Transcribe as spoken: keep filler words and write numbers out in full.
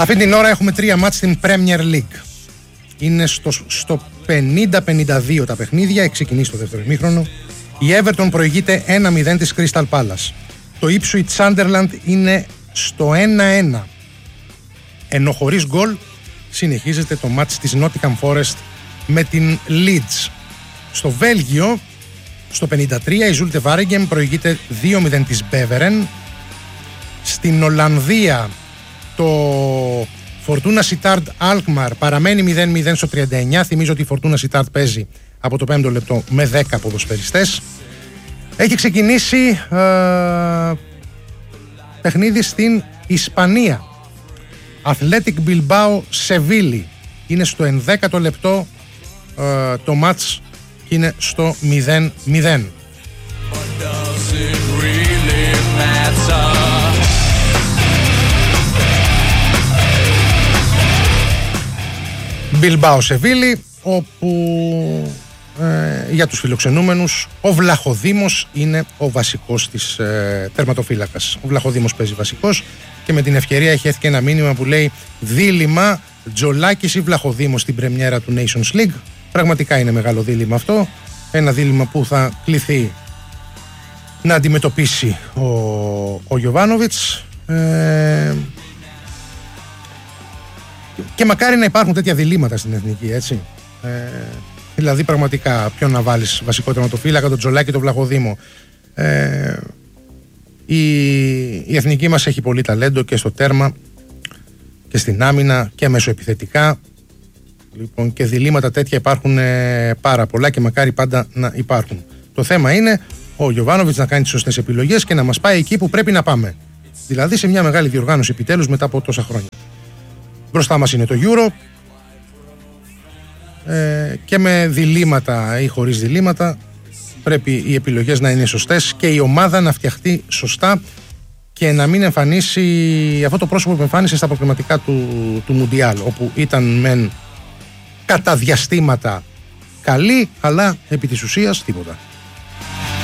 Αυτή την ώρα έχουμε τρία μάτς στην Premier League. Είναι στο, στο πενήντα πενήντα δύο τα παιχνίδια, έχει ξεκινήσει το δεύτερο ημίχρονο. Η Everton προηγείται ένα μηδέν της Crystal Palace. Το Ipswich Sunderland είναι στο ένα ένα. Ενώ χωρίς γκολ συνεχίζεται το μάτς της Nottingham Forest με την Leeds. Στο Βέλγιο, στο πενήντα τρία, η Zulte Waregem προηγείται δύο μηδέν της Beveren. Στην Ολλανδία, το Fortuna Sittard Alkmaar παραμένει μηδέν μηδέν στο τριάντα εννιά. Θυμίζω ότι η Fortuna Sittard παίζει από το πέμπτο λεπτό με δέκα ποδοσφαιριστές. Έχει ξεκινήσει ε, παιχνίδι στην Ισπανία. Athletic Bilbao Sevilla είναι στο ενδέκατο λεπτό, ε, το μάτς είναι στο μηδέν μηδέν. Bilbao Sevilla, όπου ε, για τους φιλοξενούμενους ο Βλαχοδήμος είναι ο βασικός της ε, τερματοφύλακας. Ο Βλαχοδήμος παίζει βασικός και με την ευκαιρία έχει έρθει και ένα μήνυμα που λέει δίλημμα Τζολάκης ή Βλαχοδήμος στην πρεμιέρα του Nations League. Πραγματικά είναι μεγάλο δίλημμα αυτό, ένα δίλημμα που θα κληθεί να αντιμετωπίσει ο, ο Γιοβάνοβιτς, ε, και μακάρι να υπάρχουν τέτοια διλήμματα στην εθνική, έτσι. Ε, δηλαδή πραγματικά ποιον να βάλεις βασικό τερματοφύλακα, τον Τζολάκη ή τον Βλαχοδήμο. Ε, η, η εθνική μας έχει πολύ ταλέντο και στο τέρμα και στην άμυνα και μεσοεπιθετικά. Λοιπόν, και διλήμματα τέτοια υπάρχουν ε, πάρα πολλά και μακάρι πάντα να υπάρχουν. Το θέμα είναι ο Γιοβάνοβιτς να κάνει τις σωστές επιλογές και να μας πάει εκεί που πρέπει να πάμε. Δηλαδή σε μια μεγάλη διοργάνωση επιτέλους μετά από τόσα χρόνια. Μπροστά μας είναι το Euro, ε, και με διλήμματα ή χωρίς διλήμματα πρέπει οι επιλογές να είναι σωστές και η ομάδα να φτιαχτεί σωστά και να μην εμφανίσει αυτό το πρόσωπο που εμφάνισε στα προκριματικά του, του Μουντιάλ, όπου ήταν μεν κατά διαστήματα καλή, αλλά επί της ουσίας τίποτα.